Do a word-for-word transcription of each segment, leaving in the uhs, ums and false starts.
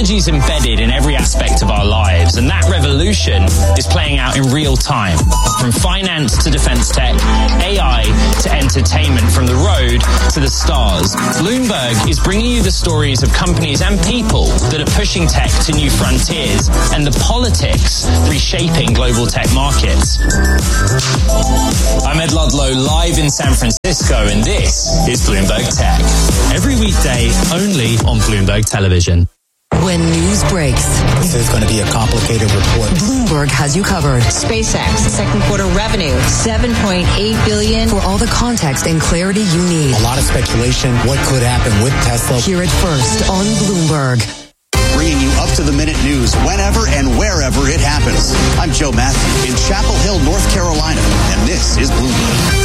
Technology is embedded in every aspect of our lives, and that revolution is playing out in real time. From finance to defense tech, A I to entertainment, from the road to the stars. Bloomberg is bringing you the stories of companies and people that are pushing tech to new frontiers, and the politics reshaping global tech markets. I'm Ed Ludlow, live in San Francisco, and this is Bloomberg Tech. Every weekday, only on Bloomberg Television. When news breaks, there's going to be a complicated report. Bloomberg has you covered. SpaceX, second quarter revenue, seven point eight billion dollars. For all the context and clarity you need. A lot of speculation, what could happen with Tesla. Hear it first on Bloomberg. Bringing you up-to-the-minute news whenever and wherever it happens. I'm Joe Matthew in Chapel Hill, North Carolina, and this is Bloomberg.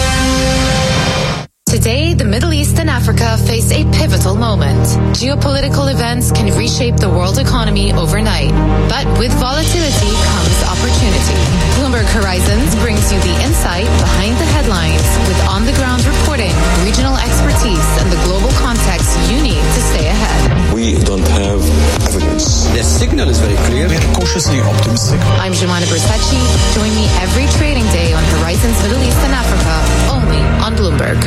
Today, the Middle East and Africa face a pivotal moment. Geopolitical events can reshape the world economy overnight. But with volatility comes opportunity. Bloomberg Horizons brings you the insight behind the headlines with on-the-ground reporting, regional expertise, and the global context you need to stay ahead. We don't have evidence. The signal is very clear. We're cautiously optimistic. I'm Jemana Bersacci. Join me every trading day on Horizons Middle East and Africa, only on Bloomberg.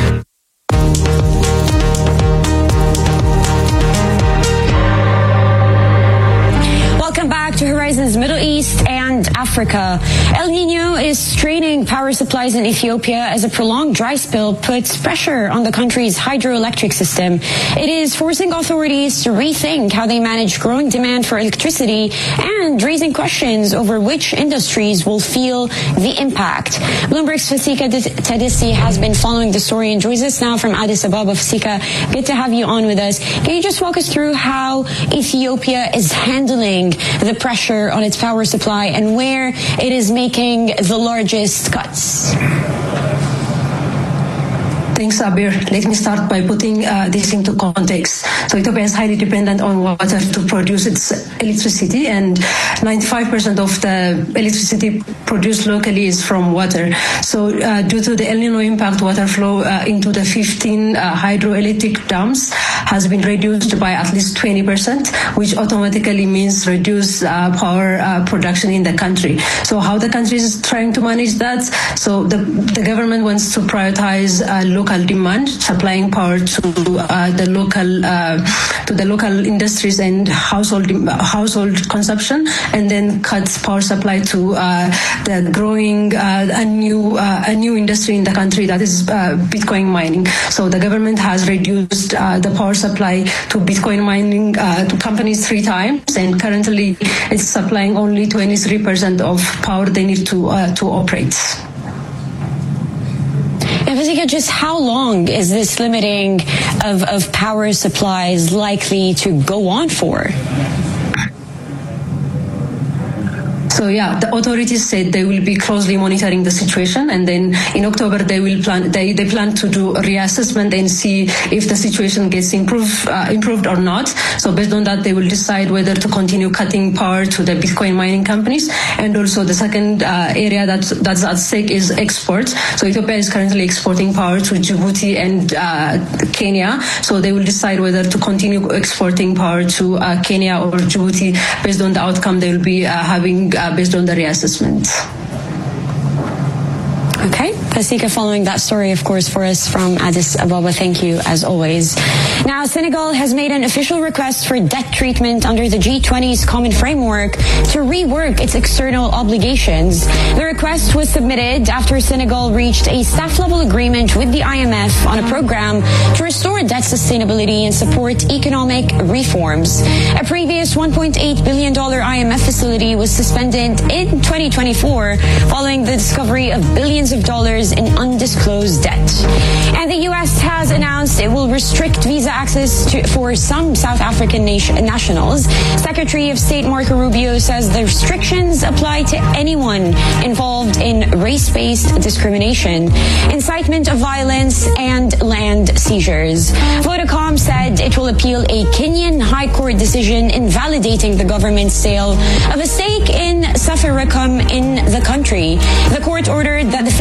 Welcome back to Horizons Middle East and Africa. El Nino is straining power supplies in Ethiopia as a prolonged dry spell puts pressure on the country's hydroelectric system. It is forcing authorities to rethink how they manage growing demand for electricity and raising questions over which industries will feel the impact. Bloomberg's Fasika Tadissi has been following the story and joins us now from Addis Ababa. Fasika, good to have you on with us. Can you just walk us through how Ethiopia is handling the pressure on its power supply and where it is making the largest cuts? Thanks, Abir. Let me start by putting uh, this into context. So Ethiopia is highly dependent on water to produce its electricity, and ninety-five percent of the electricity produced locally is from water. So uh, due to the El Nino impact, water flow uh, into the fifteen uh, hydroelectric dams has been reduced by at least twenty percent, which automatically means reduced uh, power uh, production in the country. So how the country is trying to manage that? So the, the government wants to prioritize uh, local demand, supplying power to uh, the local uh, to the local industries and household household consumption, and then cut power supply to uh, the growing uh, a new uh, a new industry in the country, that is uh, Bitcoin mining. So the government has reduced uh, the power supply to Bitcoin mining uh, to companies three times, and currently it's supplying only twenty-three percent of power they need to uh, to operate. And Fasika, just how long is this limiting of, of power supplies likely to go on for? So yeah, the authorities said they will be closely monitoring the situation, and then in October they will plan they, they plan to do a reassessment and see if the situation gets improved uh, improved or not. So based on that, they will decide whether to continue cutting power to the Bitcoin mining companies. And also the second uh, area that that's at stake is exports. So Ethiopia is currently exporting power to Djibouti and uh, Kenya. So they will decide whether to continue exporting power to uh, Kenya or Djibouti. Based on the outcome, they will be uh, having uh, based on the reassessment. Okay. Fasika following that story, of course, for us from Addis Ababa. Thank you, as always. Now, Senegal has made an official request for debt treatment under the G twenty's common framework to rework its external obligations. The request was submitted after Senegal reached a staff-level agreement with the I M F on a program to restore debt sustainability and support economic reforms. A previous one point eight billion dollars I M F facility was suspended in twenty twenty-four following the discovery of billions of dollars in undisclosed debt. And the U S has announced it will restrict visa access to, for some South African nation, nationals. Secretary of State Marco Rubio says the restrictions apply to anyone involved in race-based discrimination, incitement of violence, and land seizures. Vodacom said it will appeal a Kenyan High Court decision invalidating the government's sale of a stake in Safaricom in the country. The court ordered that the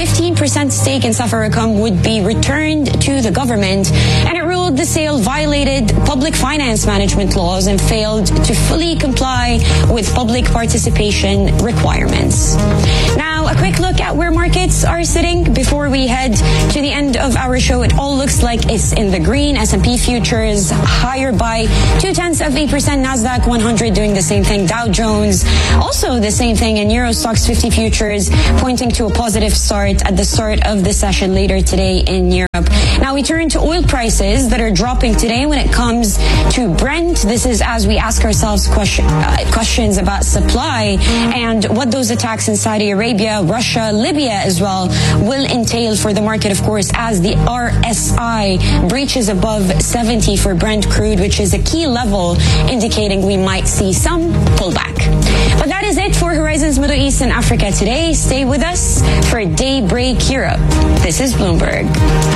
fifteen percent stake in Safaricom would be returned to the government, and it ruled the sale violated public finance management laws and failed to fully comply with public participation requirements. Now, a quick look at where markets are sitting before we head to the end of our show. It all looks like it's in the green. S and P futures higher by two tenths of eight percent. Nasdaq one hundred doing the same thing. Dow Jones also the same thing. And Euro Stoxx fifty futures pointing to a positive start at the start of the session later today in Europe. Now we turn to oil prices that are dropping today when it comes to Brent. This is as we ask ourselves question, uh, questions about supply and what those attacks in Saudi Arabia, Russia, Libya as well will entail for the market, of course, as the R S I breaches above seventy for Brent crude, which is a key level indicating we might see some pullback. But that is it for Horizons Middle East and Africa today. Stay with us for Daybreak Europe. This is Bloomberg.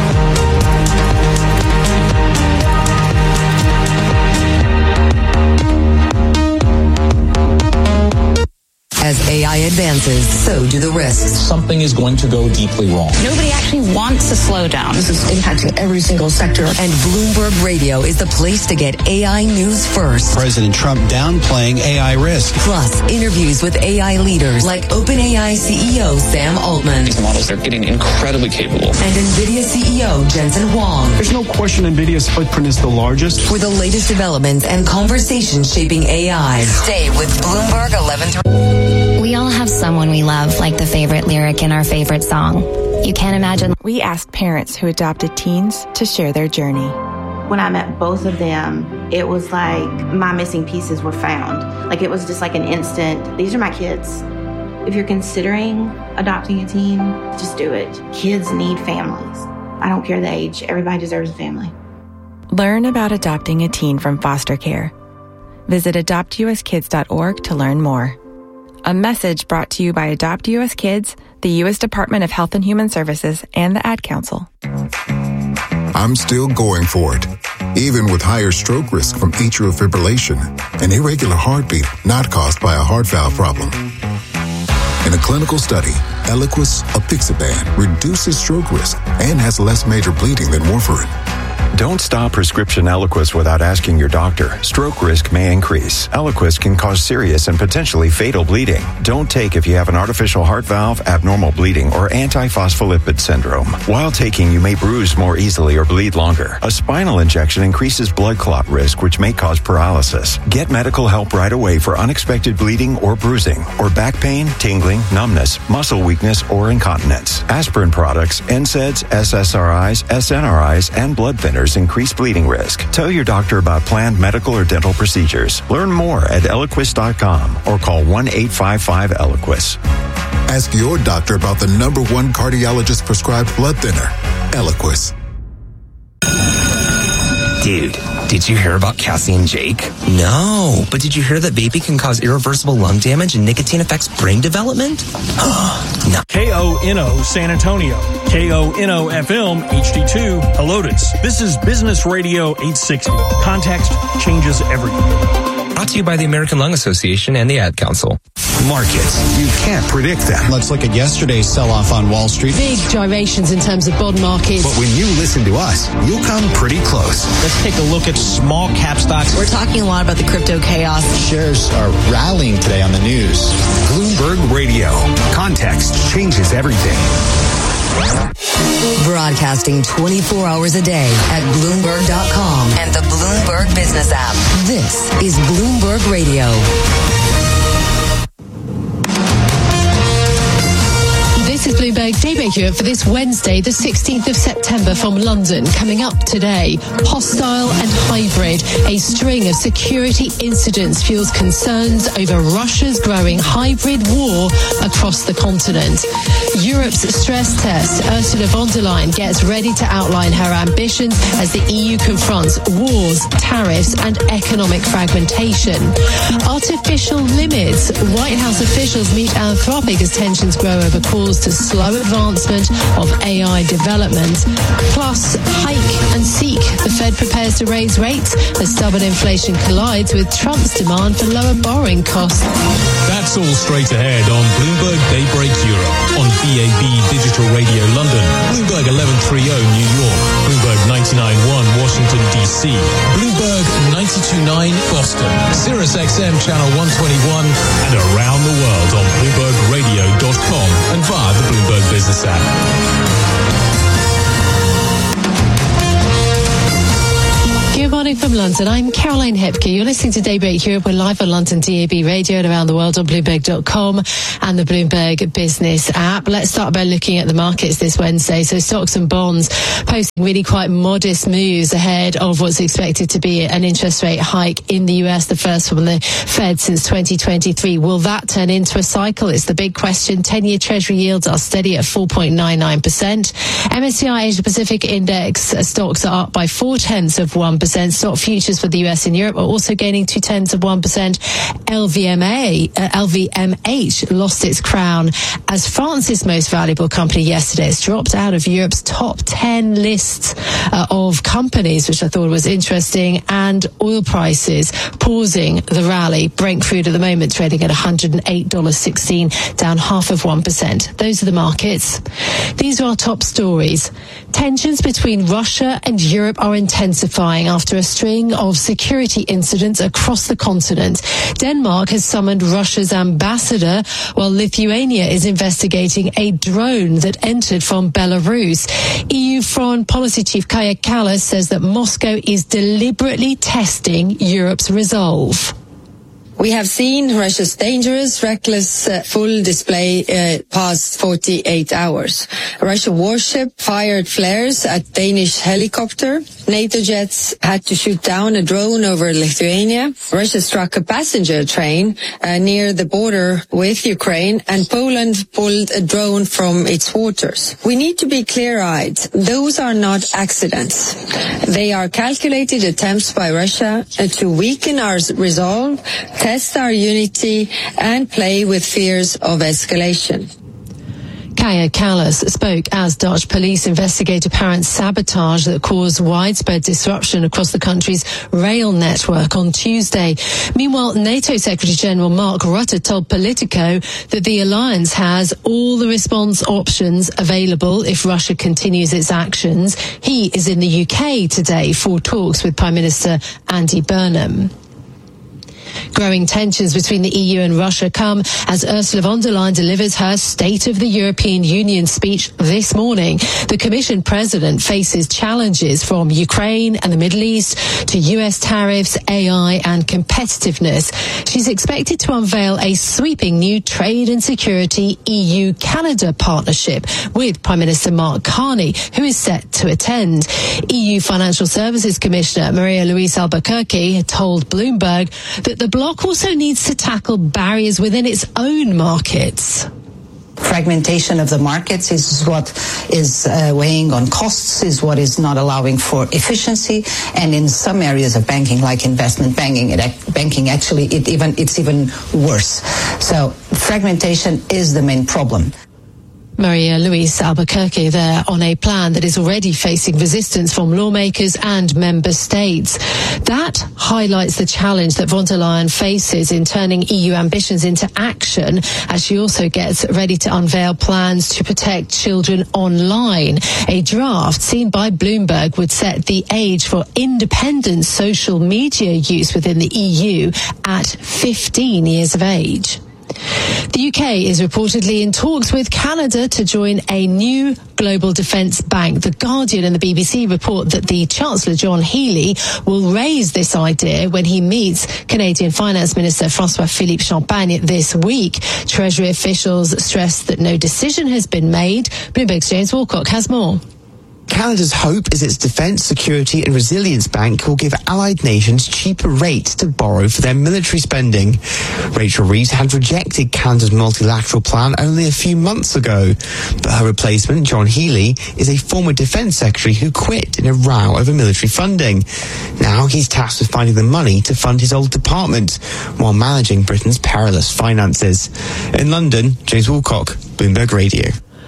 As A I advances, so do the risks. Something is going to go deeply wrong. Nobody actually wants to slow down. This is impacting every single sector. And Bloomberg Radio is the place to get A I news first. President Trump downplaying A I risk. Plus, interviews with A I leaders like OpenAI C E O Sam Altman. These models are getting incredibly capable. And NVIDIA C E O Jensen Huang. There's no question NVIDIA's footprint is the largest. For the latest developments and conversations shaping A I. Stay with Bloomberg eleven thirty. We all have someone we love, like the favorite lyric in our favorite song. You can't imagine. We asked parents who adopted teens to share their journey. When I met both of them, it was like my missing pieces were found. Like it was just like an instant, these are my kids. If you're considering adopting a teen, just do it. Kids need families. I don't care the age. Everybody deserves a family. Learn about adopting a teen from foster care. Visit adopt u s kids dot org to learn more. A message brought to you by Adopt U S Kids, the U S Department of Health and Human Services, and the Ad Council. I'm still going for it, even with higher stroke risk from atrial fibrillation, an irregular heartbeat not caused by a heart valve problem. In a clinical study, Eliquis apixaban reduces stroke risk and has less major bleeding than warfarin. Don't stop prescription Eliquis without asking your doctor. Stroke risk may increase. Eliquis can cause serious and potentially fatal bleeding. Don't take if you have an artificial heart valve, abnormal bleeding, or antiphospholipid syndrome. While taking, you may bruise more easily or bleed longer. A spinal injection increases blood clot risk, which may cause paralysis. Get medical help right away for unexpected bleeding or bruising, or back pain, tingling, numbness, muscle weakness, or incontinence. Aspirin products, N SAIDs, S S R Is, S N R Is, and blood thinners increase bleeding risk. Tell your doctor about planned medical or dental procedures. Learn more at Eliquis dot com or call one eight five five Eliquis. Ask your doctor about the number one cardiologist prescribed blood thinner, Eliquis. Dude, did you hear about Cassie and Jake? No, but did you hear that vaping can cause irreversible lung damage and nicotine affects brain development? No. K O N O San Antonio. K O N O F M H D two Helotes. This is Business Radio eight sixty. Context changes everything. Brought to you by the American Lung Association and the Ad Council. Markets. You can't predict them. Let's look at yesterday's sell-off on Wall Street. Big gyrations in terms of bond markets. But when you listen to us, you'll come pretty close. Let's take a look at small cap stocks. We're talking a lot about the crypto chaos. Shares are rallying today on the news. Bloomberg Radio. Context changes everything. Broadcasting twenty-four hours a day at Bloomberg dot com and the Bloomberg Business app. This is Bloomberg Radio. This is Bloomberg Daybreak Europe for this Wednesday, the sixteenth of September from London. Coming up today, hostile and hybrid. A string of security incidents fuels concerns over Russia's growing hybrid war across the continent. Europe's stress test. Ursula von der Leyen gets ready to outline her ambitions as the E U confronts wars, tariffs and economic fragmentation. Artificial limits. White House officials meet Anthropic as tensions grow over calls to slow advancement of A I development. Plus, hike and seek. The Fed prepares to raise rates as stubborn inflation collides with Trump's demand for lower borrowing costs. That's all straight ahead on Bloomberg Daybreak Europe, on B A B Digital Radio London, Bloomberg eleven thirty New York, Bloomberg ninety-nine point one Washington, D C, Bloomberg ninety-two point nine Boston, Sirius X M Channel one twenty-one, and around the world on Bloomberg Radio dot com and via the Bloomberg Business app. Good morning from London. I'm Caroline Hepke. You're listening to Daybreak Europe. We're live on London D A B Radio and around the world on Bloomberg dot com and the Bloomberg Business app. Let's start by looking at the markets this Wednesday. So stocks and bonds posting really quite modest moves ahead of what's expected to be an interest rate hike in the U S, the first from the Fed since twenty twenty-three. Will that turn into a cycle? It's the big question. ten-year Treasury yields are steady at four point nine nine percent. M S C I Asia Pacific Index stocks are up by four tenths of one percent. Stock futures for the U S and Europe are also gaining two tenths of one percent. L V M A, uh, L V M H lost its crown as France's most valuable company yesterday. It's dropped out of Europe's top ten lists uh, of companies, which I thought was interesting. And oil prices pausing the rally. Brent crude at the moment trading at one hundred eight dollars and sixteen cents, down half of one percent. Those are the markets. These are our top stories. Tensions between Russia and Europe are intensifying after a string of security incidents across the continent. Denmark has summoned Russia's ambassador, while Lithuania is investigating a drone that entered from Belarus. E U Foreign Policy Chief Kaja Kallas says that Moscow is deliberately testing Europe's resolve. We have seen Russia's dangerous, reckless, uh, full display uh, past forty-eight hours. A Russian warship fired flares at Danish helicopter. NATO jets had to shoot down a drone over Lithuania. Russia struck a passenger train uh, near the border with Ukraine, and Poland pulled a drone from its waters. We need to be clear-eyed. Those are not accidents. They are calculated attempts by Russia uh, to weaken our resolve, test our unity, and play with fears of escalation. Kaja Kallas spoke as Dutch police investigate apparent sabotage that caused widespread disruption across the country's rail network on Tuesday. Meanwhile, NATO Secretary-General Mark Rutte told Politico that the alliance has all the response options available if Russia continues its actions. He is in the U K today for talks with Prime Minister Andy Burnham. Growing tensions between the E U and Russia come as Ursula von der Leyen delivers her State of the European Union speech this morning. The Commission President faces challenges from Ukraine and the Middle East to U S tariffs, A I and competitiveness. She's expected to unveil a sweeping new trade and security E U-Canada partnership with Prime Minister Mark Carney, who is set to attend. E U Financial Services Commissioner Maria-Louise Albuquerque told Bloomberg that the bloc also needs to tackle barriers within its own markets. Fragmentation of the markets is what is uh, weighing on costs, is what is not allowing for efficiency, and in some areas of banking, like investment banking, it, banking actually it even it's even worse. So fragmentation is the main problem. Maria-Louise Albuquerque there on a plan that is already facing resistance from lawmakers and member states. That highlights the challenge that von der Leyen faces in turning E U ambitions into action as she also gets ready to unveil plans to protect children online. A draft seen by Bloomberg would set the age for independent social media use within the E U at fifteen years of age. The U K is reportedly in talks with Canada to join a new global defence bank. The Guardian and the B B C report that the Chancellor John Healey will raise this idea when he meets Canadian Finance Minister François-Philippe Champagne this week. Treasury officials stress that no decision has been made. Bloomberg's James Walcock has more. Canada's hope is its Defence, Security and Resilience Bank will give allied nations cheaper rates to borrow for their military spending. Rachel Reeves had rejected Canada's multilateral plan only a few months ago, but her replacement, John Healey, is a former Defence Secretary who quit in a row over military funding. Now he's tasked with finding the money to fund his old department while managing Britain's perilous finances. In London, James Woolcock, Bloomberg Radio.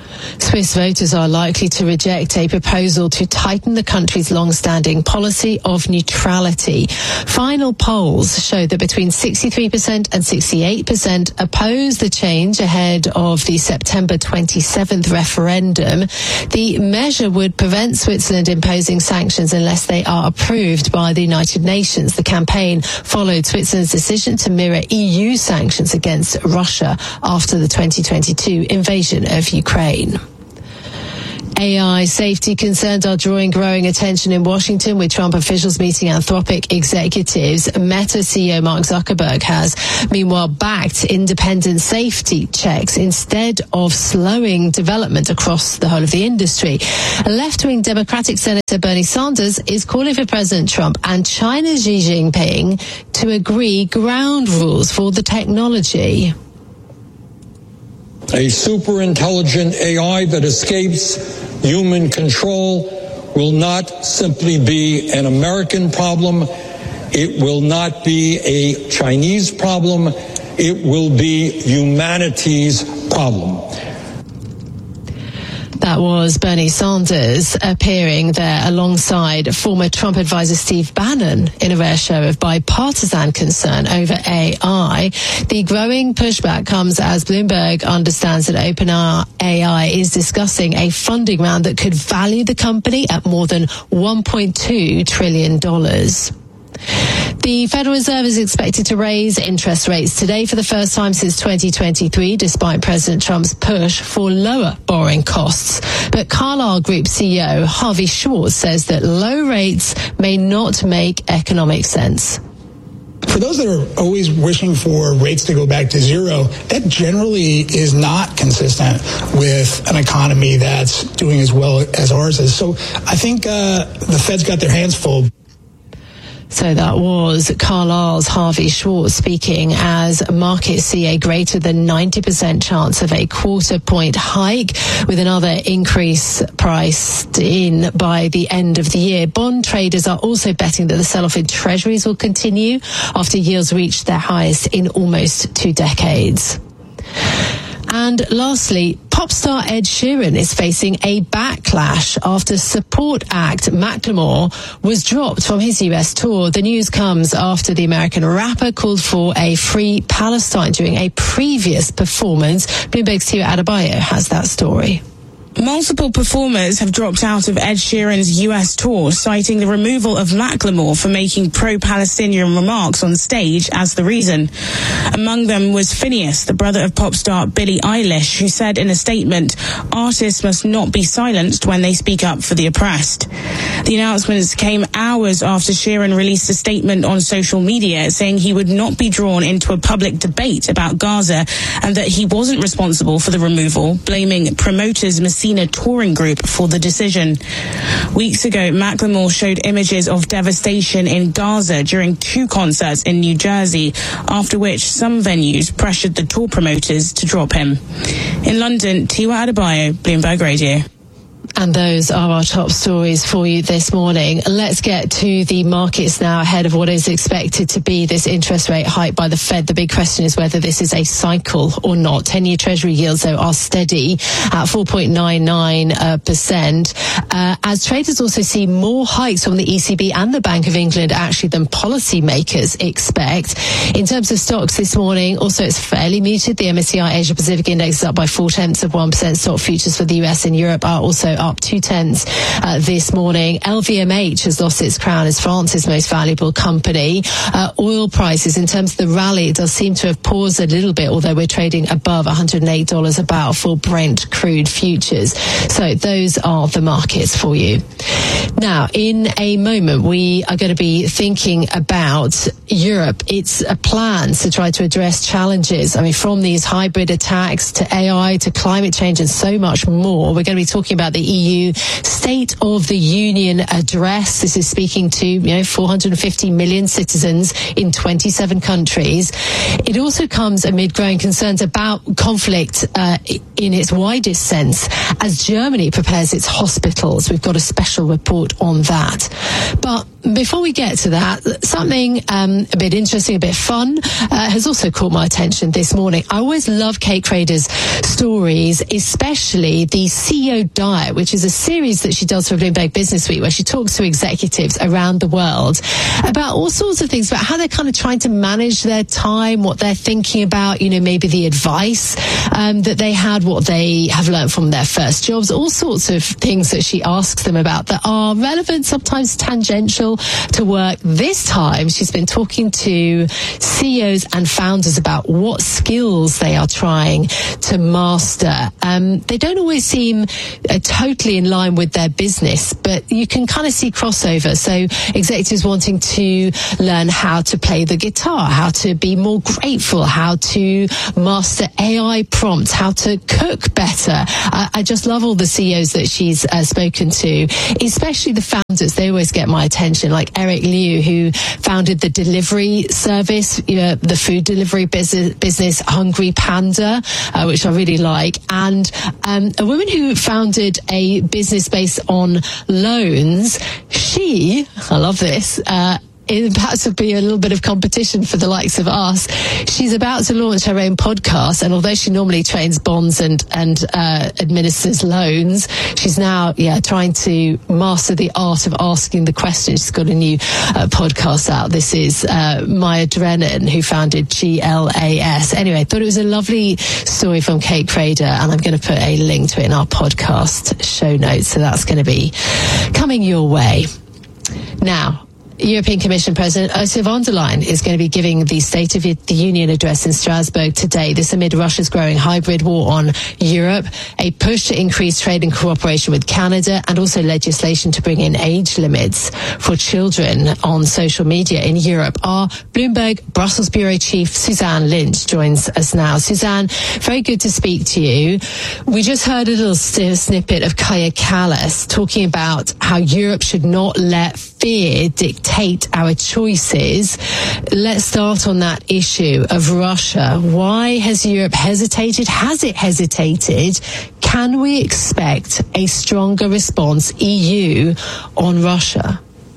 Swiss voters are likely to reject a proposal to tighten the country's long-standing policy of neutrality. Final polls show that between sixty-three percent and sixty-eight percent oppose the change ahead of the September twenty-seventh referendum. The measure would prevent Switzerland imposing sanctions unless they are approved by the United Nations. The campaign followed Switzerland's decision to mirror E U sanctions against Russia after the twenty twenty-two invasion of Ukraine. A I safety concerns are drawing growing attention in Washington, with Trump officials meeting Anthropic executives. Meta C E O Mark Zuckerberg has, meanwhile, backed independent safety checks instead of slowing development across the whole of the industry. Left-wing Democratic Senator Bernie Sanders is calling for President Trump and China's Xi Jinping to agree ground rules for the technology. A super-intelligent A I that escapes human control will not simply be an American problem. It will not be a Chinese problem. It will be humanity's problem. That was Bernie Sanders appearing there alongside former Trump advisor Steve Bannon in a rare show of bipartisan concern over A I. The growing pushback comes as Bloomberg understands that OpenAI is discussing a funding round that could value the company at more than one point two trillion dollars. The Federal Reserve is expected to raise interest rates today for the first time since twenty twenty-three, despite President Trump's push for lower borrowing costs. But Carlyle Group C E O Harvey Schwartz says that low rates may not make economic sense. For those that are always wishing for rates to go back to zero, that generally is not consistent with an economy that's doing as well as ours is. So I think uh, the Fed's got their hands full. So that was Carlyle's Harvey Schwartz speaking as markets see a greater than ninety percent chance of a quarter point hike, with another increase priced in by the end of the year. Bond traders are also betting that the sell-off in treasuries will continue after yields reached their highest in almost two decades. And lastly, pop star Ed Sheeran is facing a backlash after support act Macklemore was dropped from his U S tour. The news comes after the American rapper called for a free Palestine during a previous performance. Bloomberg's Tia Adebayo has that story. Multiple performers have dropped out of Ed Sheeran's U S tour, citing the removal of Macklemore for making pro-Palestinian remarks on stage as the reason. Among them was Phineas, the brother of pop star Billie Eilish, who said in a statement, "Artists must not be silenced when they speak up for the oppressed." The announcements came hours after Sheeran released a statement on social media saying he would not be drawn into a public debate about Gaza and that he wasn't responsible for the removal, blaming promoters Messina Touring Group for the decision. Weeks ago, Macklemore showed images of devastation in Gaza during two concerts in New Jersey, after which some venues pressured the tour promoters to drop him. In London, Tiwa Adebayo, Bloomberg Radio. And those are our top stories for you this morning. Let's get to the markets now ahead of what is expected to be this interest rate hike by the Fed. The big question is whether this is a cycle or not. ten-year Treasury yields, though, are steady at four point nine nine percent, uh, as traders also see more hikes from the E C B and the Bank of England, actually, than policymakers expect. In terms of stocks this morning, also it's fairly muted. The M S C I Asia Pacific Index is up by four tenths of one percent. Stock futures for the U S and Europe are also up two tenths uh, this morning. L V M H has lost its crown as France's most valuable company. Uh, oil prices, in terms of the rally, it does seem to have paused a little bit, although we're trading above one hundred eight dollars a barrel for Brent crude futures. So those are the markets for you. Now, in a moment, we are going to be thinking about Europe. Its uh, plans to try to address challenges, I mean, from these hybrid attacks to A I to climate change and so much more. We're going to be talking about the E U State of the Union address. This is speaking to, you know, four hundred fifty million citizens in twenty-seven countries. It also comes amid growing concerns about conflict uh, in its widest sense as Germany prepares its hospitals. We've got a special report on that. But before we get to that, something um, a bit interesting, a bit fun, uh, has also caught my attention this morning. I always love Kate Crader's stories, especially the C E O Diet, which is a series that she does for Bloomberg Business Week, where she talks to executives around the world about all sorts of things, about how they're kind of trying to manage their time, what they're thinking about, you know, maybe the advice um, that they had, what they have learned from their first jobs, all sorts of things that she asks them about that are relevant, sometimes tangential to work. This time, she's been talking to C E Os and founders about what skills they are trying to master. Um, they don't always seem uh, totally in line with their business, but you can kind of see crossover. So executives wanting to learn how to play the guitar, how to be more grateful, how to master A I prompts, how to cook better. I, I just love all the C E Os that she's uh, spoken to, especially the founders. They always get my attention, like Eric Liu, who founded the delivery service, you know, the food delivery business, business Hungry Panda, uh, which I really like, and um, a woman who founded a business based on loans. She, I love this, uh, it perhaps would be a little bit of competition for the likes of us. She's about to launch her own podcast, and although she normally trains bonds and and uh, administers loans, she's now yeah trying to master the art of asking the question. She's got a new uh, podcast out. This is uh, Maya Drennan, who founded G L A S. Anyway, I thought it was a lovely story from Kate Crader, and I'm going to put a link to it in our podcast show notes, so that's going to be coming your way. Now, European Commission President Ursula von der Leyen is going to be giving the State of the Union address in Strasbourg today. This amid Russia's growing hybrid war on Europe, a push to increase trade and cooperation with Canada, and also legislation to bring in age limits for children on social media in Europe. Our Bloomberg Brussels Bureau Chief Suzanne Lynch joins us now. Suzanne, very good to speak to you. We just heard a little snippet of Kaja Kallas talking about how Europe should not let fear dictate our choices. Let's start on that issue of Russia. Why has Europe hesitated? Has it hesitated? Can we expect a stronger response, E U, on Russia?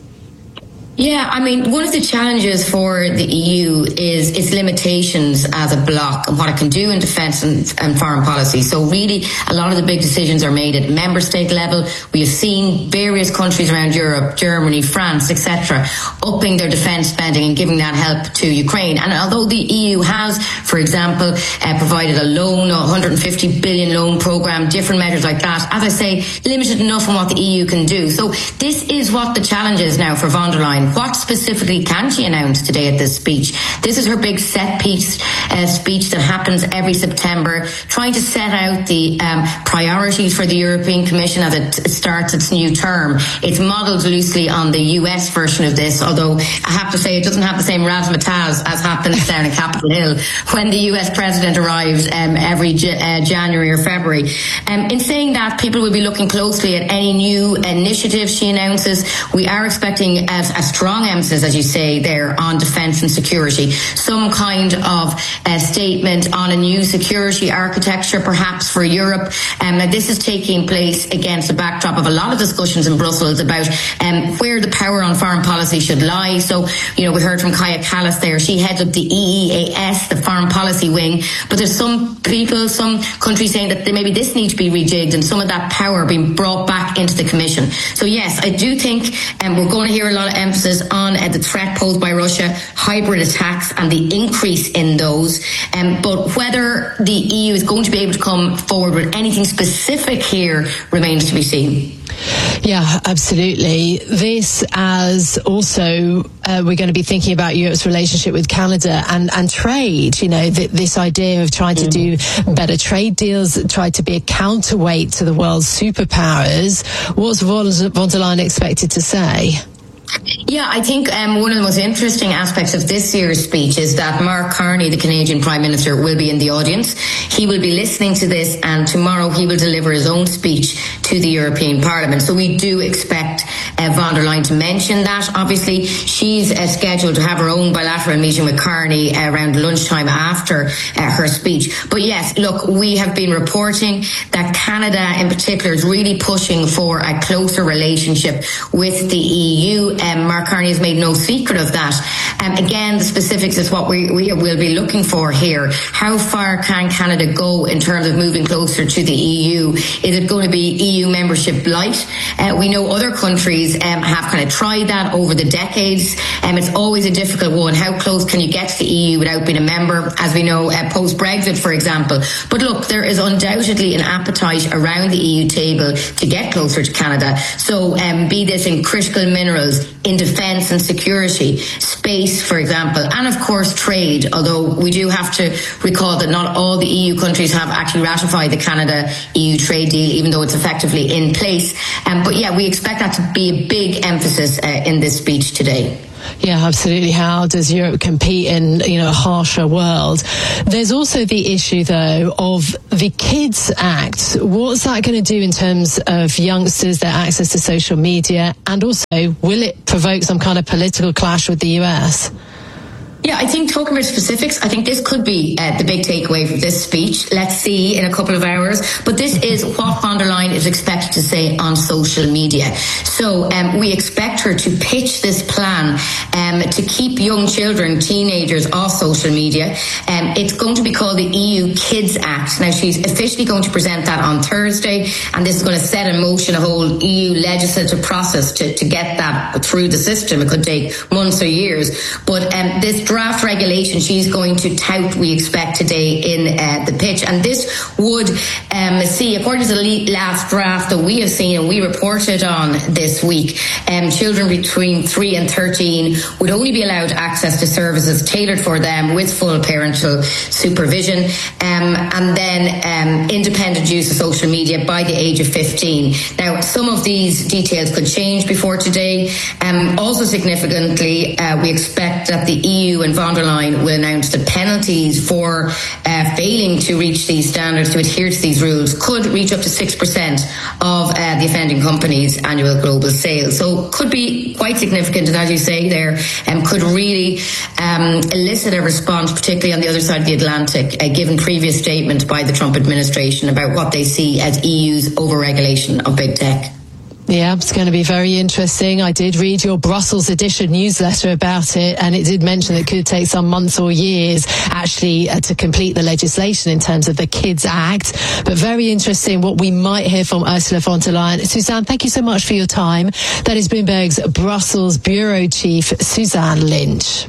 Yeah, I mean, one of the challenges for the E U is its limitations as a bloc and what it can do in defence and, and foreign policy. So really, a lot of the big decisions are made at member state level. We have seen various countries around Europe, Germany, France, et cetera, upping their defence spending and giving that help to Ukraine. And although the E U has, for example, uh, provided a loan, a one hundred fifty billion loan programme, different measures like that, as I say, limited enough on what the E U can do. So this is what the challenge is now for von der Leyen. What specifically can she announce today at this speech? This is her big set piece uh, speech that happens every September, trying to set out the um, priorities for the European Commission as it starts its new term. It's modelled loosely on the U S version of this, although I have to say it doesn't have the same razzmatazz as happens down in Capitol Hill when the U S president arrives um, every uh, January or February. Um, in saying that, people will be looking closely at any new initiatives she announces. We are expecting a, a strong emphasis, as you say, there on defence and security. Some kind of uh, statement on a new security architecture, perhaps for Europe. Um, now, this is taking place against the backdrop of a lot of discussions in Brussels about um, where the power on foreign policy should lie. So, you know, we heard from Kaja Kallas there. She heads up the E E A S, the foreign policy wing. But there's some people, some countries saying that maybe this needs to be rejigged and some of that power being brought back into the Commission. So, yes, I do think um, we're going to hear a lot of emphasis on uh, the threat posed by Russia, hybrid attacks and the increase in those. Um, but whether the E U is going to be able to come forward with anything specific here remains to be seen. Yeah, absolutely. This as also uh, we're going to be thinking about Europe's relationship with Canada and, and trade, you know, th- this idea of trying to do better trade deals, try to be a counterweight to the world's superpowers. What's von der Leyen expected to say? Yeah, I think um, one of the most interesting aspects of this year's speech is that Mark Carney, the Canadian Prime Minister, will be in the audience. He will be listening to this, and tomorrow he will deliver his own speech to the European Parliament. So we do expect uh, von der Leyen to mention that. Obviously, she's uh, scheduled to have her own bilateral meeting with Carney uh, around lunchtime after uh, her speech. But yes, look, we have been reporting that Canada in particular is really pushing for a closer relationship with the E U. Um, Mark Carney has made no secret of that. Um, again, the specifics is what we, we will be looking for here. How far can Canada go in terms of moving closer to the E U? Is it going to be E U membership light? Uh, we know other countries um, have kind of tried that over the decades. Um, it's always a difficult one. How close can you get to the E U without being a member? As we know, uh, post-Brexit, for example. But look, there is undoubtedly an appetite around the E U table to get closer to Canada. So um, be this in critical minerals, in defence and security, space, for example, and of course trade, although we do have to recall that not all the E U countries have actually ratified the Canada-E U trade deal, even though it's effectively in place. Um, but yeah, we expect that to be a big emphasis uh, in this speech today. Yeah, absolutely. How does Europe compete in, you know, a harsher world? There's also the issue, though, of the Kids Act. What's that going to do in terms of youngsters, their access to social media? And also, will it provoke some kind of political clash with the U S? Yeah, I think talking about specifics, I think this could be uh, the big takeaway from this speech. Let's see in a couple of hours. But this is what von der Leyen is expected to say on social media. So um, we expect her to pitch this plan um, to keep young children, teenagers off social media. Um, it's going to be called the E U Kids Act. Now, she's officially going to present that on Thursday, and this is going to set in motion a whole E U legislative process to, to get that through the system. It could take months or years. But um, this draft regulation she's going to tout, we expect today in uh, the pitch, and this would um, see, according to the last draft that we have seen and we reported on this week, um, children between three and thirteen would only be allowed access to services tailored for them with full parental supervision, um, and then um, independent use of social media by the age of fifteen. Now, some of these details could change before today. Um, also significantly, uh, we expect that the E U and von der Leyen will announce the penalties for uh, failing to reach these standards, to adhere to these rules, could reach up to six percent of uh, the offending company's annual global sales. So could be quite significant, and as you say there, um, could really um, elicit a response, particularly on the other side of the Atlantic, uh, given previous statement by the Trump administration about what they see as E U's overregulation of big tech. Yeah, it's going to be very interesting. I did read your Brussels edition newsletter about it, and it did mention it could take some months or years actually uh, to complete the legislation in terms of the Kids Act. But very interesting what we might hear from Ursula von der Leyen. Suzanne, thank you so much for your time. That is Bloomberg's Brussels Bureau Chief, Suzanne Lynch.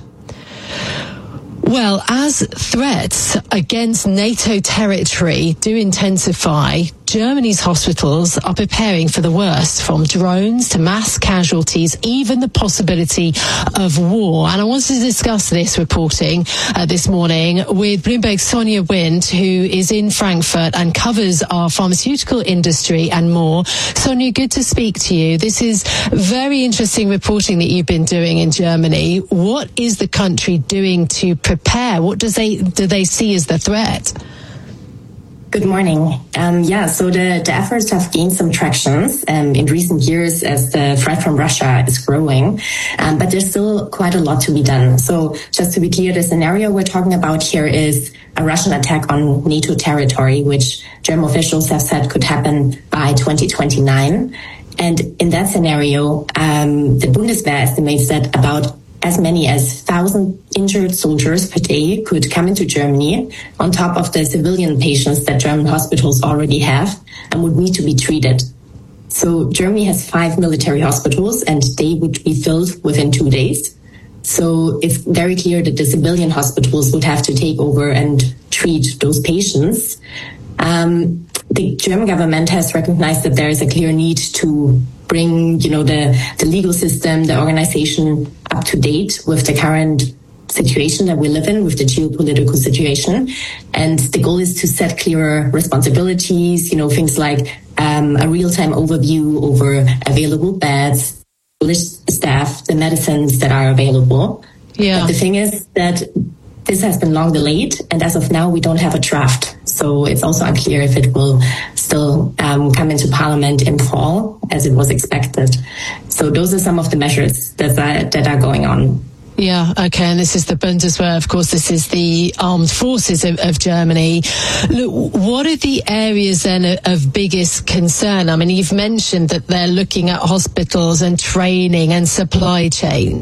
Well, as threats against NATO territory do intensify, Germany's hospitals are preparing for the worst, from drones to mass casualties, even the possibility of war. And I wanted to discuss this reporting uh, this morning with Bloomberg's Sonia Wind, who is in Frankfurt and covers our pharmaceutical industry and more. Sonia, good to speak to you. This is very interesting reporting that you've been doing in Germany. What is the country doing to prepare? What does they do they see as the threat? Good morning. Um, yeah, so the, the efforts have gained some tractions um, in recent years as the threat from Russia is growing, um, but there's still quite a lot to be done. So just to be clear, the scenario we're talking about here is a Russian attack on NATO territory, which German officials have said could happen by twenty twenty-nine. And in that scenario, um, the Bundeswehr estimates that about as many as one thousand injured soldiers per day could come into Germany on top of the civilian patients that German hospitals already have and would need to be treated. So Germany has five military hospitals and they would be filled within two days. So it's very clear that the civilian hospitals would have to take over and treat those patients. Um, the German government has recognized that there is a clear need to bring, you know, the, the legal system, the organization up to date with the current situation that we live in, with the geopolitical situation. And the goal is to set clearer responsibilities, you know, things like um, a real-time overview over available beds, staff the medicines that are available. Yeah. But the thing is that this has been long delayed, and as of now, we don't have a draft. So it's also unclear if it will still um, come into Parliament in fall, as it was expected. So those are some of the measures that are, that are going on. Yeah, okay, and this is the Bundeswehr, of course, this is the armed forces of, of Germany. Look, what are the areas then of, of biggest concern? I mean, you've mentioned that they're looking at hospitals and training and supply chain.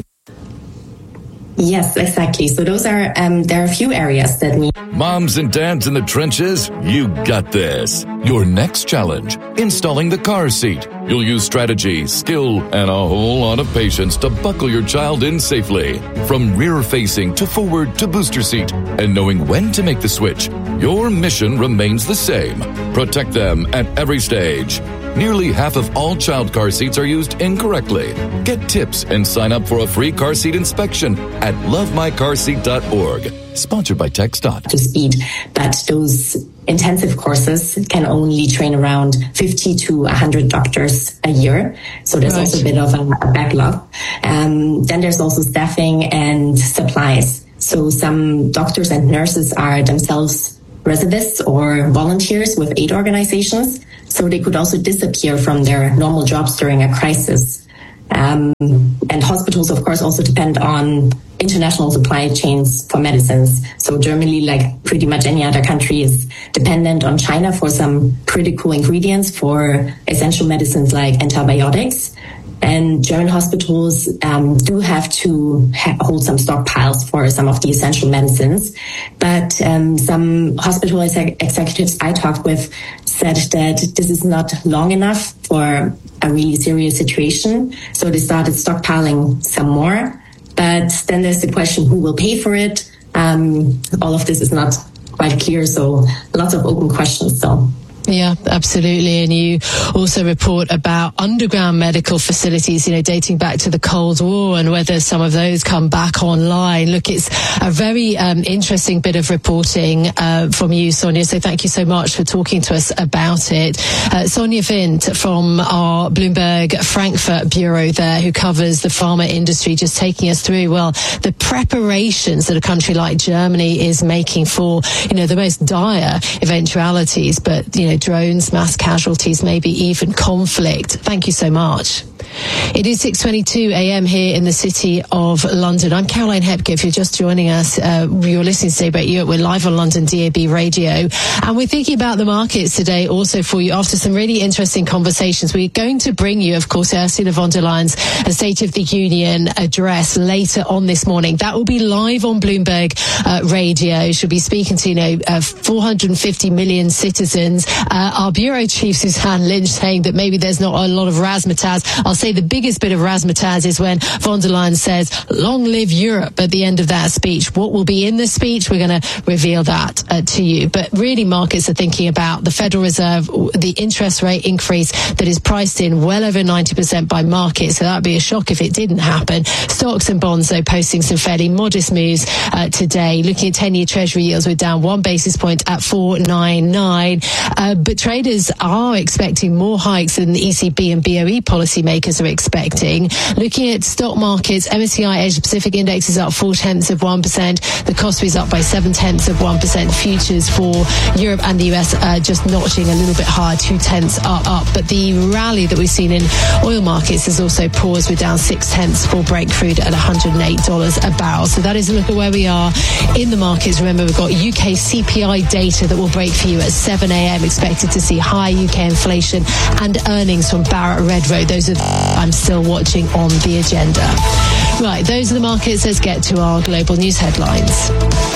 Yes, exactly. So those are, um, there are a few areas that we... Moms and dads in the trenches, you got this. Your next challenge, installing the car seat. You'll use strategy, skill, and a whole lot of patience to buckle your child in safely. From rear-facing to forward to booster seat. And knowing when to make the switch, your mission remains the same. Protect them at every stage. Nearly half of all child car seats are used incorrectly. Get tips and sign up for a free car seat inspection at love my car seat dot org. Sponsored by TechStot. To speed, but those intensive courses can only train around fifty to one hundred doctors a year. So there's right. also a bit of a, a backlog. Um, then there's also staffing and supplies. So some doctors and nurses are themselves reservists or volunteers with aid organizations. So they could also disappear from their normal jobs during a crisis. Um, and hospitals, of course, also depend on international supply chains for medicines. So Germany, like pretty much any other country, is dependent on China for some critical ingredients for essential medicines like antibiotics. And German hospitals um, do have to ha- hold some stockpiles for some of the essential medicines. But um, some hospital exec- executives I talked with said that this is not long enough for a really serious situation. So they started stockpiling some more. But then there's the question, who will pay for it? Um, all of this is not quite clear. So lots of open questions still. Yeah, absolutely. And you also report about underground medical facilities, you know, dating back to the Cold War and whether some of those come back online. Look, it's a very um, interesting bit of reporting uh, from you, Sonia. So thank you so much for talking to us about it. Uh, Sonia Vint from our Bloomberg Frankfurt bureau there, who covers the pharma industry, just taking us through, well, the preparations that a country like Germany is making for, you know, the most dire eventualities, but, you know, drones, mass casualties, maybe even conflict. Thank you so much. It is six twenty-two a.m. here in the city of London. I'm Caroline Hepke. If you're just joining us, uh, you're listening to Daybreak Europe. We're live on London D A B radio. And we're thinking about the markets today also for you after some really interesting conversations. We're going to bring you, of course, Ursula von der Leyen's State of the Union address later on this morning. That will be live on Bloomberg uh, radio. She'll be speaking to, you know, uh, four hundred fifty million citizens. Uh, our bureau chief, Suzanne Lynch, saying that maybe there's not a lot of razzmatazz. I'll say the biggest bit of razzmatazz is when von der Leyen says, long live Europe, at the end of that speech. What will be in the speech? We're going to reveal that uh, to you. But really, markets are thinking about the Federal Reserve, the interest rate increase that is priced in well over ninety percent by markets. So that would be a shock if it didn't happen. Stocks and bonds, though, posting some fairly modest moves uh, today. Looking at ten-year Treasury yields, we're down one basis point at four ninety-nine. Uh, but traders are expecting more hikes than the E C B and B O E policymakers are expecting. Looking at stock markets, M S C I Asia Pacific Index is up four tenths of one percent. The Kospi is up by seven tenths of one percent. Futures for Europe and the U S uh, just notching a little bit higher, two tenths are up. But the rally that we've seen in oil markets has also paused. We're down six tenths for Brent crude at one hundred eight dollars a barrel. So that is a look at where we are in the markets. Remember, we've got U K C P I data that will break for you at seven a.m. Expected to see high U K inflation and earnings from Barratt Redrow. Those are I'm still watching on the agenda. Right, those are the markets. Let's get to our global news headlines.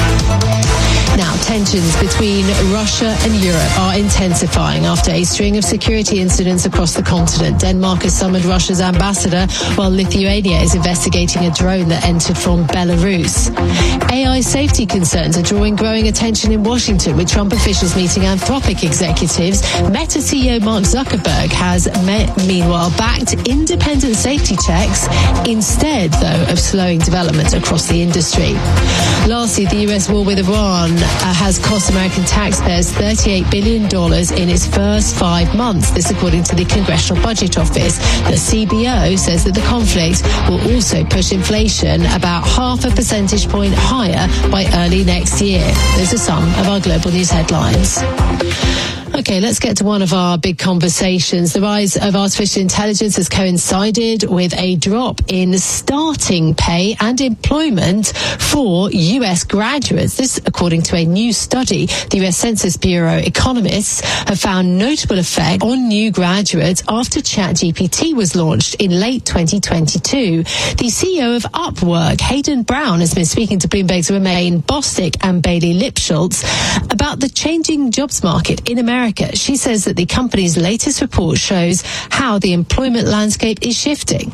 Now, tensions between Russia and Europe are intensifying after a string of security incidents across the continent. Denmark has summoned Russia's ambassador, while Lithuania is investigating a drone that entered from Belarus. A I safety concerns are drawing growing attention in Washington, with Trump officials meeting Anthropic executives. Meta C E O Mark Zuckerberg has, met, meanwhile, backed independent safety checks instead, though, of slowing development across the industry. Lastly, the U S war with Iran uh, has cost American taxpayers thirty-eight billion dollars in its first five months. This according to the Congressional Budget Office. The C B O says that the conflict will also push inflation about half a percentage point higher by early next year. Those are some of our global news headlines. Okay, let's get to one of our big conversations. The rise of artificial intelligence has coincided with a drop in starting pay and employment for U S graduates. This, according to a new study. The U S Census Bureau economists have found notable effect on new graduates after ChatGPT was launched in late twenty twenty-two. The C E O of Upwork, Hayden Brown, has been speaking to Bloomberg's Romaine Bostick and Bailey Lipschultz about the changing jobs market in America. She says that the company's latest report shows how the employment landscape is shifting.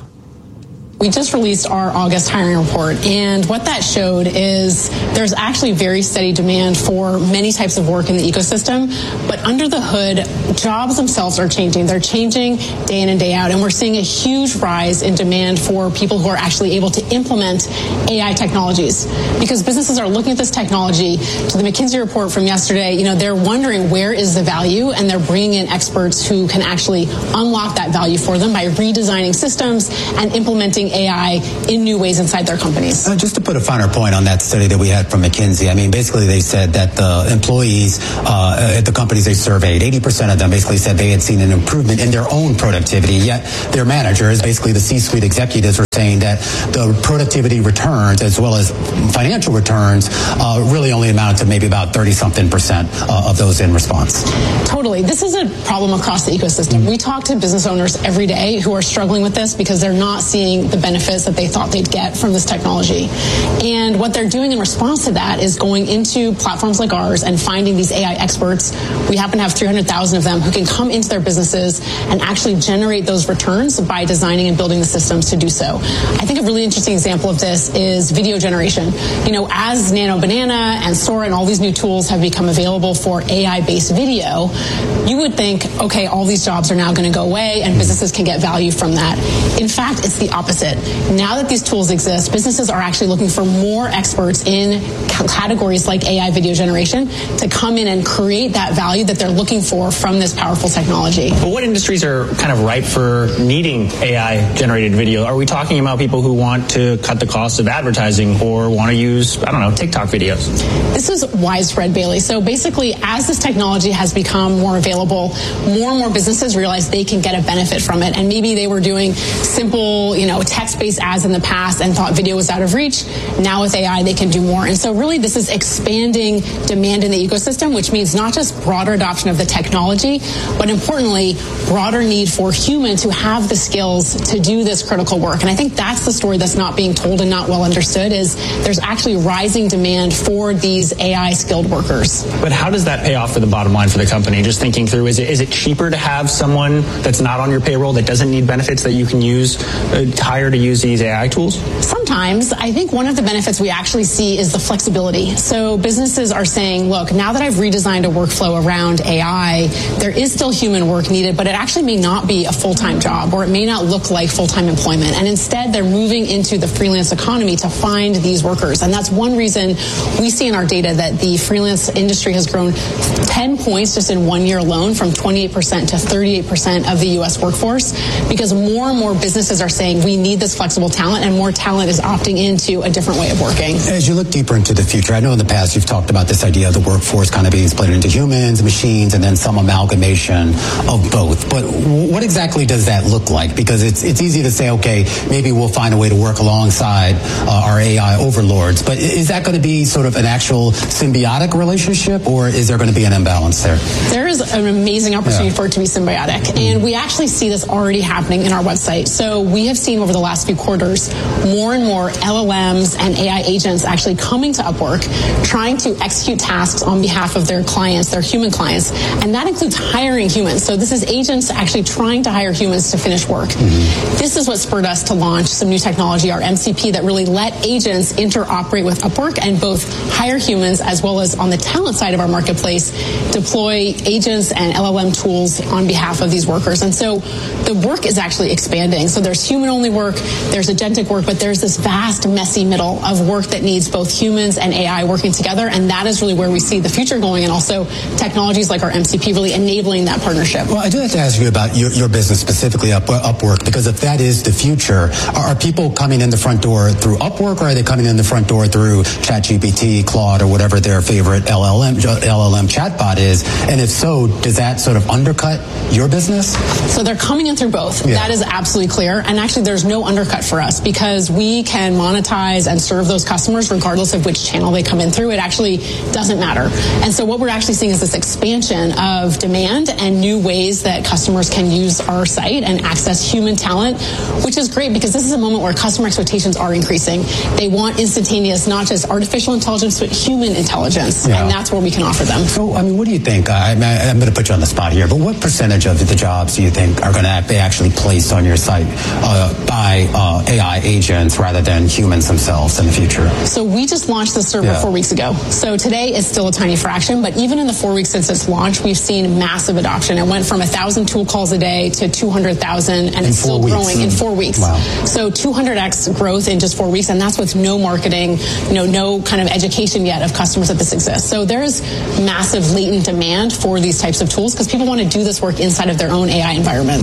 We just released our August hiring report, and what that showed is there's actually very steady demand for many types of work in the ecosystem, but under the hood, jobs themselves are changing. They're changing day in and day out, and we're seeing a huge rise in demand for people who are actually able to implement A I technologies, because businesses are looking at this technology. To the McKinsey report from yesterday, you know, they're wondering where is the value, and they're bringing in experts who can actually unlock that value for them by redesigning systems and implementing A I in new ways inside their companies. Uh, just to put a finer point on that study that we had from McKinsey, I mean, basically they said that the employees uh, at the companies they surveyed, eighty percent of them basically said they had seen an improvement in their own productivity, yet their managers, basically the C-suite executives, were saying that the productivity returns as well as financial returns uh, really only amounted to maybe about thirty-something percent uh, of those in response. Totally. This is a problem across the ecosystem. We talk to business owners every day who are struggling with this because they're not seeing the benefits that they thought they'd get from this technology. And what they're doing in response to that is going into platforms like ours and finding these A I experts. We happen to have three hundred thousand of them who can come into their businesses and actually generate those returns by designing and building the systems to do so. I think a really interesting example of this is video generation. You know, as Nano Banana and Sora and all these new tools have become available for A I-based video, you would think, okay, all these jobs are now going to go away and businesses can get value from that. In fact, it's the opposite. Now that these tools exist, businesses are actually looking for more experts in categories like A I video generation to come in and create that value that they're looking for from this powerful technology. But what industries are kind of ripe for needing A I-generated video? Are we talking about people who want to cut the cost of advertising or want to use, I don't know, TikTok videos? This is widespread, Bailey. So basically, as this technology has become more available, more and more businesses realize they can get a benefit from it. And maybe they were doing simple, you know, text-based ads in the past and thought video was out of reach. Now with A I, they can do more. And so really this is expanding demand in the ecosystem, which means not just broader adoption of the technology, but importantly, broader need for humans who have the skills to do this critical work. And I think that's the story that's not being told and not well understood, is there's actually rising demand for these A I skilled workers. But how does that pay off for the bottom line for the company? Just thinking through, is it, is it cheaper to have someone that's not on your payroll that doesn't need benefits that you can use, uh, hire to use these A I tools? Sometimes. I think one of the benefits we actually see is the flexibility. So businesses are saying, look, now that I've redesigned a workflow around A I, there is still human work needed, but it actually may not be a full-time job, or it may not look like full-time employment. And instead, they're moving into the freelance economy to find these workers. And that's one reason we see in our data that the freelance industry has grown ten points just in one year alone, from twenty-eight percent to thirty-eight percent of the U S workforce, because more and more businesses are saying we need this flexible talent, and more talent is opting into a different way of working. As you look deeper into the future, I know in the past you've talked about this idea of the workforce kind of being split into humans, machines, and then some amalgamation of both. But what exactly does that look like? Because it's it's easy to say, okay, maybe we'll find a way to work alongside uh, our A I overlords. But is that going to be sort of an actual symbiotic relationship, or is there going to be an imbalance there? There is an amazing opportunity yeah. for it to be symbiotic. Mm-hmm. And we actually see this already happening in our website. So we have seen over the last few quarters more and more L L Ms and A I agents actually coming to Upwork, trying to execute tasks on behalf of their clients, their human clients. And that includes hiring humans. So this is agents actually trying to hire humans to finish work. Mm-hmm. This is what spurred us to launch some new technology, our M C P, that really let agents interoperate with Upwork and both hire humans, as well as on the talent side of our marketplace, deploy agents and L L M tools on behalf of these workers. And so the work is actually expanding. So there's human-only work, work, there's agentic work, but there's this vast, messy middle of work that needs both humans and A I working together, and that is really where we see the future going, and also technologies like our M C P really enabling that partnership. Well, I do have to ask you about your, your business, specifically Up, Upwork, because if that is the future, are, are people coming in the front door through Upwork, or are they coming in the front door through ChatGPT, Claude, or whatever their favorite L L M, L L M chatbot is? And if so, does that sort of undercut your business? So they're coming in through both. Yeah. That is absolutely clear. And actually, there's no undercut for us because we can monetize and serve those customers regardless of which channel they come in through. It actually doesn't matter. And so what we're actually seeing is this expansion of demand and new ways that customers can use our site and access human talent, which is great because this is a moment where customer expectations are increasing. They want instantaneous, not just artificial intelligence, but human intelligence. Yeah. And that's where we can offer them. So, I mean, what do you think? I, I'm going to put you on the spot here, but what percentage of the jobs do you think are going to be actually placed on your site uh, by uh, A I agents rather than humans themselves in the future? So we just launched the server yeah. four weeks ago. So today is still a tiny fraction, but even in the four weeks since its launch, we've seen massive adoption. It went from one thousand tool calls a day to two hundred thousand, and in it's still weeks. growing in four weeks. Wow. So two hundred x growth in just four weeks, and that's with no marketing, you know, no kind of education yet of customers that this exists. So there's massive latent demand for these types of tools because people want to do this work inside of their own A I environment.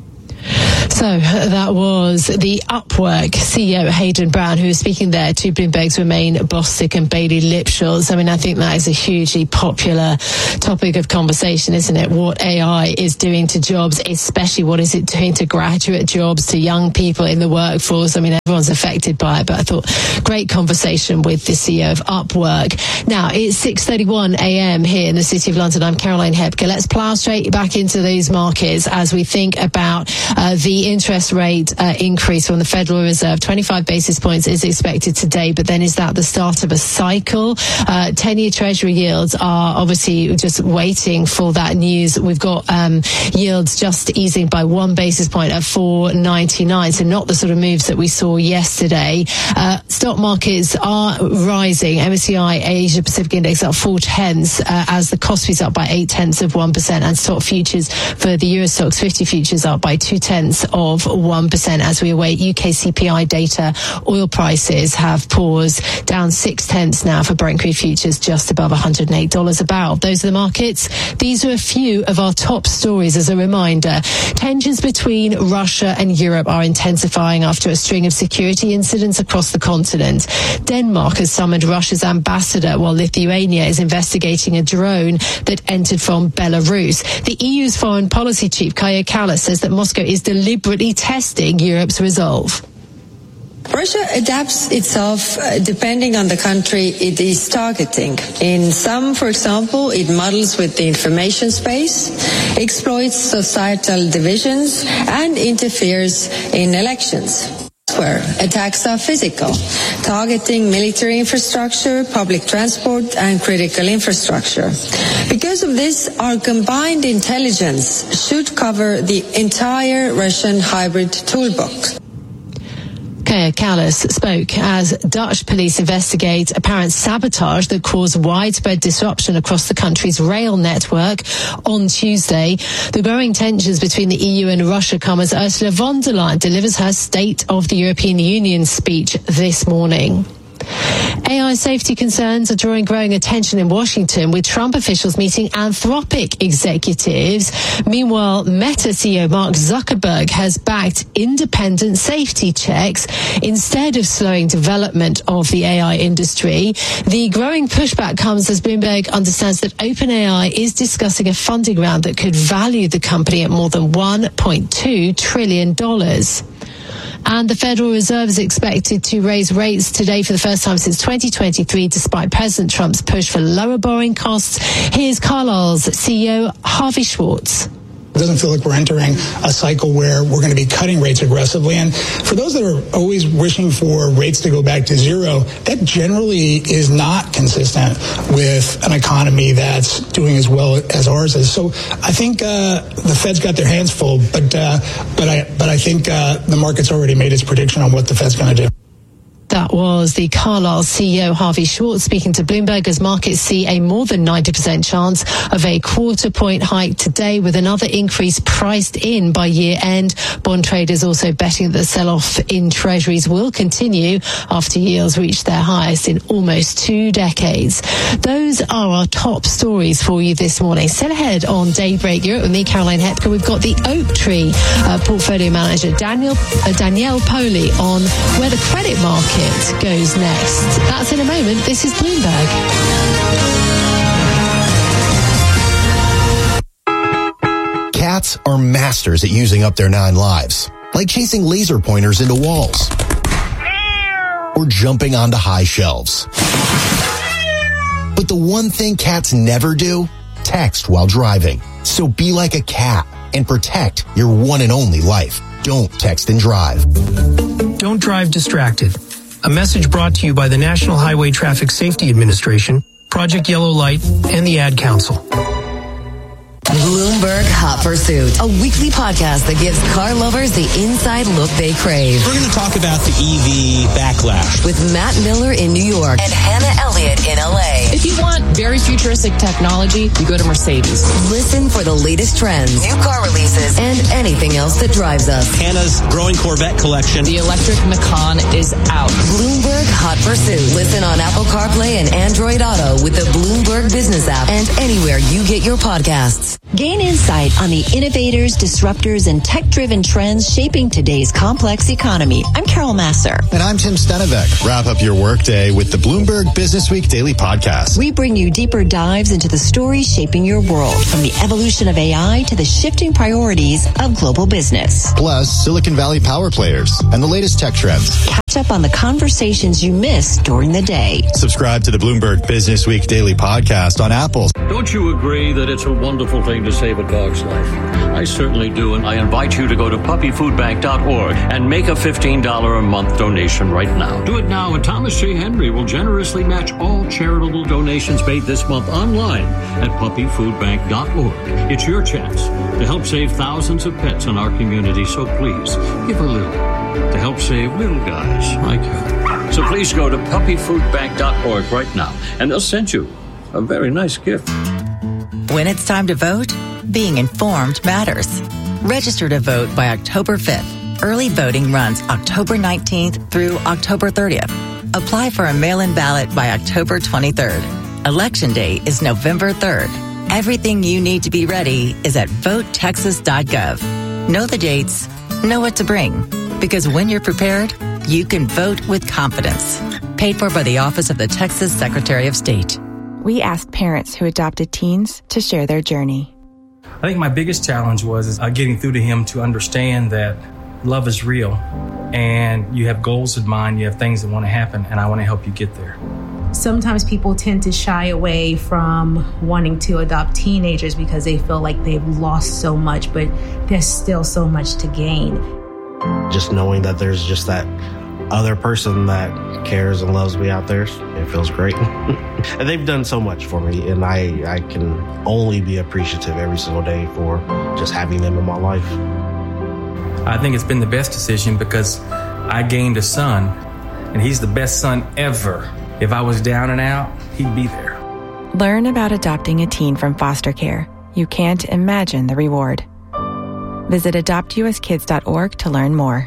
So that was the Upwork C E O, Hayden Brown, who was speaking there to Bloomberg's Romain Bostic and Bailey Lipschutz. I mean, I think that is a hugely popular topic of conversation, isn't it? What A I is doing to jobs, especially what is it doing to graduate jobs, to young people in the workforce. I mean, everyone's affected by it, but I thought great conversation with the C E O of Upwork. Now, it's six thirty-one a.m. here in the City of London. I'm Caroline Hepker. Let's plough straight back into these markets as we think about uh, the interest rate uh, increase from the Federal Reserve. twenty-five basis points is expected today, but then is that the start of a cycle? Uh, ten-year Treasury yields are obviously just waiting for that news. We've got um, yields just easing by one basis point at four ninety-nine, so not the sort of moves that we saw yesterday. Uh, stock markets are rising. M S C I Asia Pacific Index up four tenths uh, as the Kospi up by eight tenths of one percent, and stock futures for the Euro Stoxx fifty futures up by two tenths of one percent as we await U K C P I data. Oil prices have paused, down six tenths now for Brent crude futures, just above one hundred eight dollars a barrel. Those are the markets. These are a few of our top stories as a reminder. Tensions between Russia and Europe are intensifying after a string of security incidents across the continent. Denmark has summoned Russia's ambassador, while Lithuania is investigating a drone that entered from Belarus. The E U's foreign policy chief, Kaja Kallas, says that Moscow is deliberately testing Europe's resolve. Russia adapts itself uh, depending on the country it is targeting. In some, for example, it muddles with the information space, exploits societal divisions, and interferes in elections. Where attacks are physical, targeting military infrastructure, public transport, and critical infrastructure. Because of this, our combined intelligence should cover the entire Russian hybrid toolbox. Kaja Kallas spoke as Dutch police investigate apparent sabotage that caused widespread disruption across the country's rail network on Tuesday. The growing tensions between the E U and Russia come as Ursula von der Leyen delivers her State of the European Union speech this morning. A I safety concerns are drawing growing attention in Washington, with Trump officials meeting Anthropic executives. Meanwhile, Meta C E O Mark Zuckerberg has backed independent safety checks instead of slowing development of the A I industry. The growing pushback comes as Bloomberg understands that OpenAI is discussing a funding round that could value the company at more than one point two trillion dollars. And the Federal Reserve is expected to raise rates today for the first time since twenty twenty-three, despite President Trump's push for lower borrowing costs. Here's Carlyle's C E O, Harvey Schwartz. It doesn't feel like we're entering a cycle where we're going to be cutting rates aggressively. And for those that are always wishing for rates to go back to zero, that generally is not consistent with an economy that's doing as well as ours is. So I think uh, the Fed's got their hands full, but uh, but I but I think uh, the market's already made its prediction on what the Fed's going to do. That was the Carlyle C E O Harvey Schwartz speaking to Bloomberg as markets see a more than ninety percent chance of a quarter point hike today, with another increase priced in by year end. Bond traders also betting that the sell-off in treasuries will continue after yields reach their highest in almost two decades. Those are our top stories for you this morning. Set ahead on Daybreak Europe with me, Caroline Hepker. We've got the Oak Tree uh, portfolio manager Daniel uh, Danielle Poli on where the credit market goes next. That's in a moment. This is Bloomberg. Cats are masters at using up their nine lives, like chasing laser pointers into walls or jumping onto high shelves. But the one thing cats never do, text while driving. So be like a cat and protect your one and only life. Don't text and drive. Don't drive distracted. A message brought to you by the National Highway Traffic Safety Administration, Project Yellow Light, and the Ad Council. Bloomberg Hot Pursuit, a weekly podcast that gives car lovers the inside look they crave. We're going to talk about the E V backlash with Matt Miller in New York and Hannah Elliott in L A. If you want very futuristic technology, you go to Mercedes. Listen for the latest trends, new car releases, and anything else that drives us. Hannah's growing Corvette collection. The electric Macan is out. Bloomberg Hot Pursuit. Listen on Apple CarPlay and Android Auto with the Bloomberg Business app and anywhere you get your podcasts. Gain insight on the innovators, disruptors, and tech-driven trends shaping today's complex economy. I'm Carol Masser. And I'm Tim Stenevec. Wrap up your workday with the Bloomberg Business Week Daily Podcast. We bring you deeper dives into the stories shaping your world, from the evolution of A I to the shifting priorities of global business. Plus, Silicon Valley power players and the latest tech trends. Catch up on the conversations you missed during the day. Subscribe to the Bloomberg Business Week Daily Podcast on Apple. Don't you agree that it's a wonderful thing to save a dog's life? I certainly do, and I invite you to go to puppy food bank dot org and make a fifteen dollars a month donation right now. Do it now, and Thomas J. Henry will generously match all charitable donations made this month online at puppy food bank dot org. It's your chance to help save thousands of pets in our community, so please give a little to help save little guys like you. So please go to puppy food bank dot org right now, and they'll send you a very nice gift. When it's time to vote, being informed matters. Register to vote by October fifth. Early voting runs October nineteenth through October thirtieth. Apply for a mail-in ballot by October twenty-third. Election day is November third. Everything you need to be ready is at vote texas dot gov. Know the dates, know what to bring. Because when you're prepared, you can vote with confidence. Paid for by the Office of the Texas Secretary of State. We asked parents who adopted teens to share their journey. I think my biggest challenge was uh, getting through to him to understand that love is real and you have goals in mind, you have things that want to happen, and I want to help you get there. Sometimes people tend to shy away from wanting to adopt teenagers because they feel like they've lost so much, but there's still so much to gain. Just knowing that there's just that other person that cares and loves me out there, it feels great. And they've done so much for me, and I, I can only be appreciative every single day for just having them in my life. I think it's been the best decision because I gained a son, and he's the best son ever. If I was down and out, he'd be there. Learn about adopting a teen from foster care. You can't imagine the reward. Visit adopt u s kids dot org to learn more.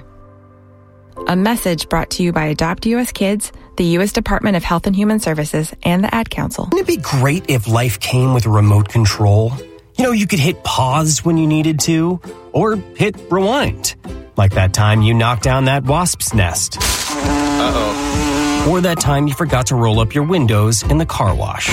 A message brought to you by Adopt U S Kids, the U S Department of Health and Human Services, and the Ad Council. Wouldn't it be great if life came with a remote control? You know, you could hit pause when you needed to, or hit rewind. Like that time you knocked down that wasp's nest. Uh-oh. Or that time you forgot to roll up your windows in the car wash.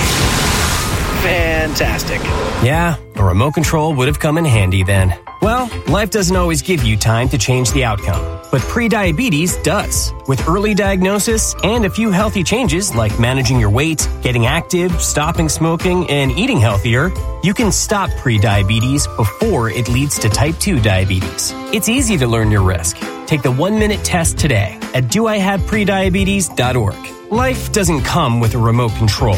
Fantastic. Yeah, a remote control would have come in handy then. Well, life doesn't always give you time to change the outcome, but prediabetes does. With early diagnosis and a few healthy changes like managing your weight, getting active, stopping smoking, and eating healthier, you can stop prediabetes before it leads to type two diabetes. It's easy to learn your risk. Take the one-minute test today at do I have prediabetes dot org. Life doesn't come with a remote control.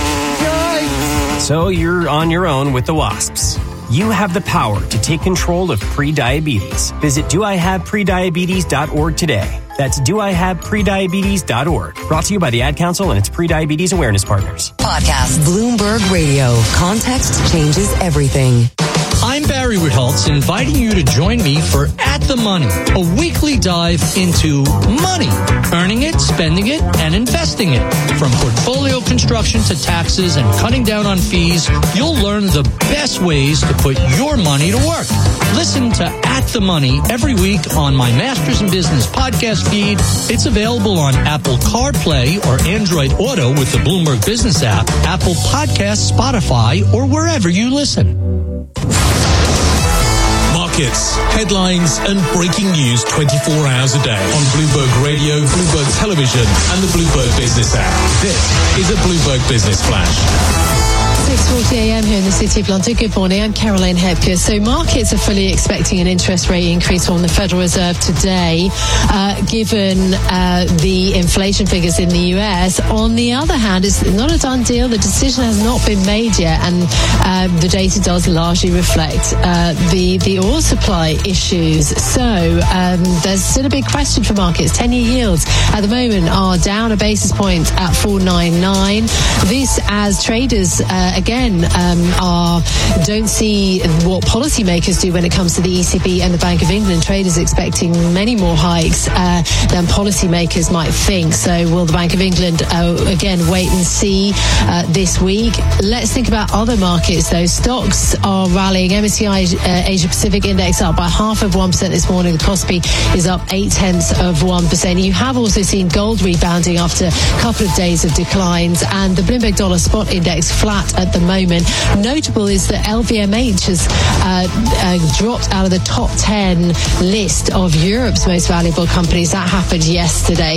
So you're on your own with the wasps. You have the power to take control of prediabetes. Visit do I have prediabetes dot org today That's do I have prediabetes dot org. Brought to you by the Ad Council and its Prediabetes Awareness Partners. Podcast. Bloomberg Radio. Context changes everything. I'm Barry Ritholtz, inviting you to join me for At the Money, a weekly dive into money, earning it, spending it, and investing it. From portfolio construction to taxes and cutting down on fees, you'll learn the best ways to put your money to work. Listen to At the Money every week on my Masters in Business podcast feed. It's available on Apple CarPlay or Android Auto with the Bloomberg Business app, Apple Podcasts, Spotify, or wherever you listen. Markets, headlines, and breaking news twenty-four hours a day on Bloomberg Radio, Bloomberg Television, and the Bloomberg Business app. This is a Bloomberg Business Flash. six forty a.m. here in the City of London. Good morning. I'm Caroline Hepker. So markets are fully expecting an interest rate increase from the Federal Reserve today, uh, given uh, the inflation figures in the U S. On the other hand, it's not a done deal. The decision has not been made yet, and uh, the data does largely reflect uh, the, the oil supply issues. So um, there's still a big question for markets. ten-year yields at the moment are down a basis point at four ninety-nine. This as traders uh, again um, are don't see what policymakers do when it comes to the E C B and the Bank of England. Traders expecting many more hikes uh, than policymakers might think. So will the Bank of England uh, again wait and see uh, this week? Let's think about other markets though. Stocks are rallying. M S C I uh, Asia Pacific Index up by half of one percent this morning. The Kospi is up eight tenths of one percent. You have also seen gold rebounding after a couple of days of declines, and the Bloomberg Dollar Spot Index flat at the moment. Notable is that L V M H has uh, uh, dropped out of the top ten list of Europe's most valuable companies. That happened yesterday.